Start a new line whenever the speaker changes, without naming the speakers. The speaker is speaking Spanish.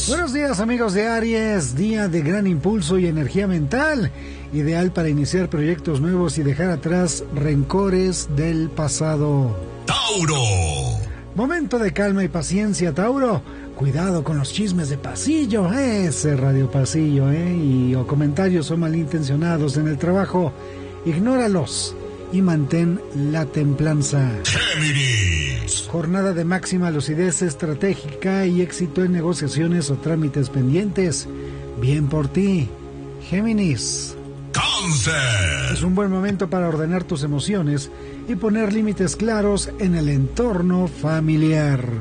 Buenos días, amigos de Aries, día de gran impulso y energía mental, ideal para iniciar proyectos nuevos y dejar atrás rencores del pasado.
Tauro.
Momento de calma y paciencia, Tauro. Cuidado con los chismes de pasillo, ese radio pasillo, o comentarios son malintencionados en el trabajo. Ignóralos y mantén la templanza.
Géminis.
Jornada de máxima lucidez estratégica y éxito en negociaciones o trámites pendientes. Bien por ti, Géminis.
Cáncer.
Es un buen momento para ordenar tus emociones y poner límites claros en el entorno familiar.